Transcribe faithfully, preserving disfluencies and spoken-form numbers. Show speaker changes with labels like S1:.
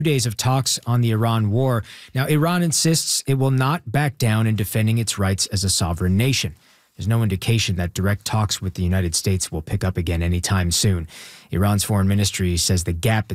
S1: days of talks on the Iran war. Now, Iran insists it will not back down in defending its rights as a sovereign nation. There's no indication that direct talks with the United States will pick up again anytime soon. Iran's foreign ministry says the gap